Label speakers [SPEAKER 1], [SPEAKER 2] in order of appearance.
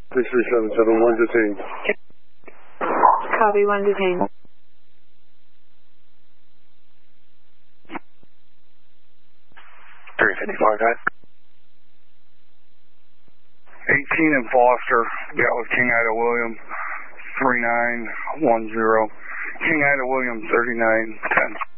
[SPEAKER 1] 3377, 1 detained.
[SPEAKER 2] Copy, 1 detained.
[SPEAKER 3] 354, guys.
[SPEAKER 4] 18 and Foster, got with King Ida William, 3910. King Ida William, 3910.